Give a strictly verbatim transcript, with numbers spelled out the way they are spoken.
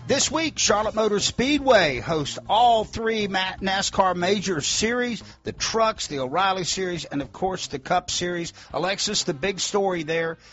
This week, Charlotte Motor Speedway hosts all three NASCAR Major Series, the Trucks, the O'Reilly Series, and, of course, the Cup Series. Alexis, the big story there